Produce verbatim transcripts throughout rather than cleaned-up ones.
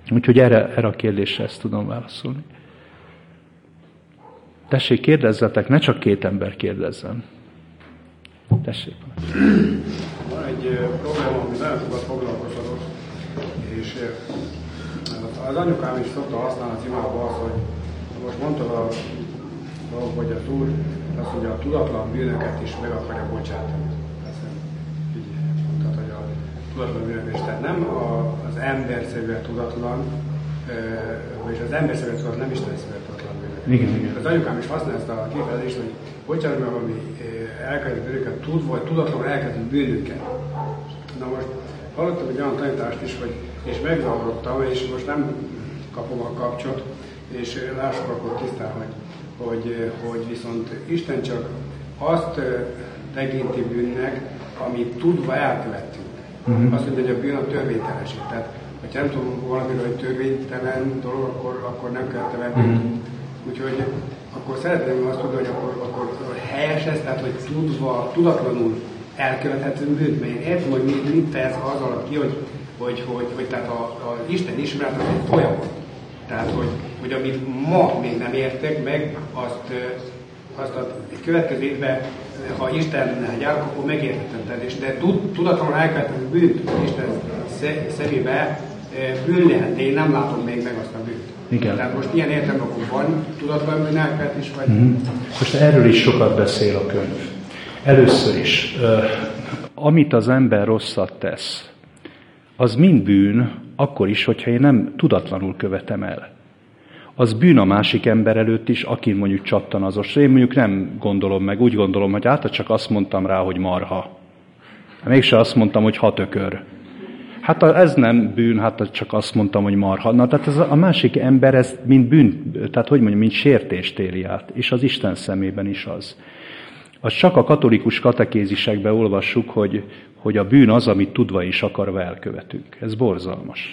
Úgyhogy erre, erre a kérdésre ezt tudom válaszolni. Tessék, kérdezzetek, ne csak két ember kérdezzen. Tessék. Van egy probléma, ami nagyon sokat foglalkoztatott, és az anyukám is szokta használni az imában azt, hogy most mondtad a dolog, hogy az Úr azt mondja, a tudatlan bűnöket is meg akarja bocsátani. Ezt így mondtad, hogy a tudatlan bűnöket is. Tehát nem az emberszerűen tudatlan, és az emberszerűen tudatlan, nem Isten szerűen tudatlan bűnöket. Igen, igen. Az anyukám is használja ezt a kifejezést, hogy bocsánat meg, ami elkezdett bűnöket, tudva, vagy tudatlanul elkezdett bűnöket. Na most hallottam egy olyan tanítást is, hogy és megzavarodtam, és most nem kapom a kapcsot, és lássuk akkor tisztán, hogy, hogy, hogy viszont Isten csak azt tekinti bűnnek, amit tudva elkövettünk. Uh-huh. Azt mondja, hogy a bűn a törvénytelenség. Tehát, ha nem tudom valamiről, hogy törvénytelen dolog, akkor, akkor nem kell tenni. Uh-huh. Úgyhogy akkor szeretném azt tudni, hogy akkor, akkor helyes ez, tehát, hogy tudva, tudatlanul elkövethető bűnt, mert én értem, hogy mit, mit fejez az alatt ki, hogy, hogy, hogy, hogy tehát a, a Isten ismeret az egy folyamat. Tehát, hogy, hogy amit ma még nem értek meg, azt, azt a következő évben, ha Istennel járok, akkor megértettem. Tehát, és de tudatlanul elkövethető bűnt Isten szemébe bűn lehet, de én nem látom még meg azt a bűnt. Igen. Tehát most ilyen értem, akkor van tudatlan bűnelkövetés, vagy... Mm. Most erről is sokat beszél a könyv. Először is, uh, amit az ember rosszat tesz, az mind bűn, akkor is, hogyha én nem tudatlanul követem el. Az bűn a másik ember előtt is, akin mondjuk csattan az ostor. Én mondjuk nem gondolom meg, úgy gondolom, hogy hát csak azt mondtam rá, hogy marha. Mégse azt mondtam, hogy hatökör. Hát ez nem bűn, hát csak azt mondtam, hogy marha. Na, tehát ez a másik ember ezt mint bűn, tehát hogy mondjam, mint sértést éli át, és az Isten szemében is az. Az csak a katolikus katekézisekben olvassuk, hogy, hogy a bűn az, amit tudva is akarva elkövetünk. Ez borzalmas.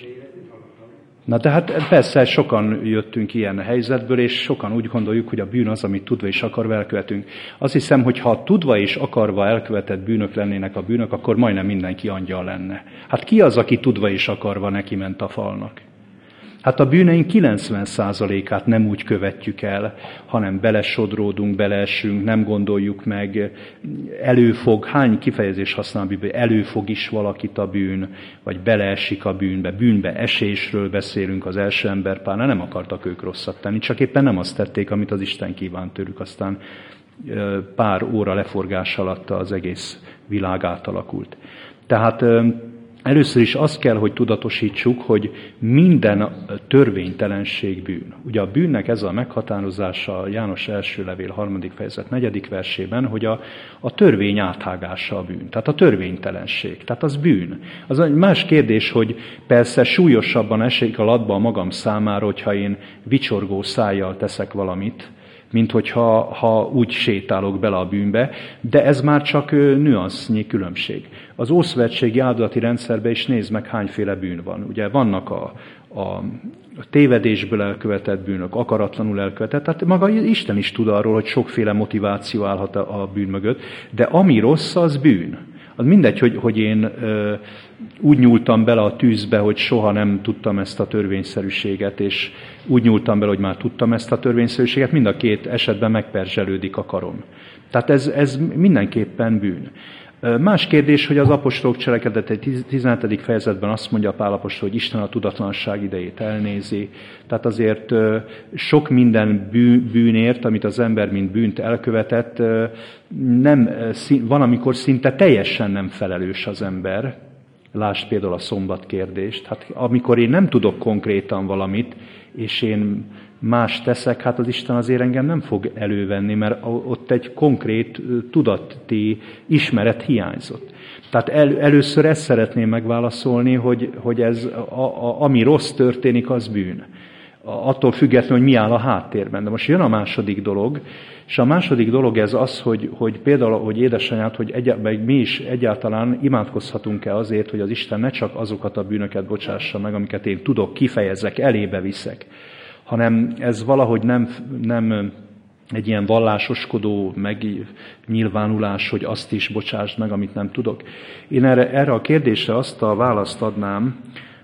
Na de hát persze sokan jöttünk ilyen helyzetből, és sokan úgy gondoljuk, hogy a bűn az, amit tudva is akarva elkövetünk. Azt hiszem, hogy ha tudva is akarva elkövetett bűnök lennének a bűnök, akkor majdnem mindenki angyal lenne. Hát ki az, aki tudva is akarva neki ment a falnak? Hát a bűneink kilencven százalékát nem úgy követjük el, hanem belesodródunk, beleesünk, nem gondoljuk meg, előfog, hány kifejezés használ a Biblia, előfog is valakit a bűn, vagy beleesik a bűnbe, bűnbe esésről beszélünk, az első emberpárnál nem akartak ők rosszat tenni, csak éppen nem azt tették, amit az Isten kívánt tőlük, aztán pár óra leforgás alatt az egész világ átalakult. Tehát először is azt kell, hogy tudatosítsuk, hogy minden törvénytelenség bűn. Ugye a bűnnek ez a meghatározása a János első levél harmadik fejezet negyedik versében, hogy a, a törvény áthágása a bűn. Tehát a törvénytelenség. Tehát az bűn. Az egy más kérdés, hogy persze súlyosabban esik a latba a magam számára, hogyha én vicsorgó szájjal teszek valamit, mint hogyha ha úgy sétálok bele a bűnbe, de ez már csak nüansznyi különbség. Az ószövetségi áldozati rendszerben is nézd meg, hányféle bűn van. Ugye vannak a, a tévedésből elkövetett bűnök, akaratlanul elkövetett, tehát maga Isten is tud arról, hogy sokféle motiváció állhat a, a bűn mögött, de ami rossz, az bűn. Az mindegy, hogy, hogy én ö, úgy nyúltam bele a tűzbe, hogy soha nem tudtam ezt a törvényszerűséget, és úgy nyúltam bele, hogy már tudtam ezt a törvényszerűséget, mind a két esetben megperzselődik a karom. Tehát ez, ez mindenképpen bűn. Más kérdés, hogy az apostolok cselekedete tizenhetedik fejezetben azt mondja Pál apostol, hogy Isten a tudatlanság idejét elnézi. Tehát azért sok minden bűnért, amit az ember mint bűnt elkövetett, nem, van, amikor szinte teljesen nem felelős az ember. Lásd például a szombat kérdést. Hát amikor én nem tudok konkrétan valamit, és én más teszek, hát az Isten azért engem nem fog elővenni, mert ott egy konkrét tudati ismeret hiányzott. Tehát el, először ezt szeretném megválaszolni, hogy, hogy ez, a, a, ami rossz történik, az bűn. Attól függetlenül, hogy mi áll a háttérben. De most jön a második dolog, és a második dolog ez az, hogy, hogy például, hogy édesanyád, hogy egy, mi is egyáltalán imádkozhatunk-e azért, hogy az Isten ne csak azokat a bűnöket bocsássa meg, amiket én tudok, kifejezek, elébe viszek, hanem ez valahogy nem, nem egy ilyen vallásoskodó megnyilvánulás, hogy azt is bocsásd meg, amit nem tudok. Én erre, erre a kérdésre azt a választ adnám,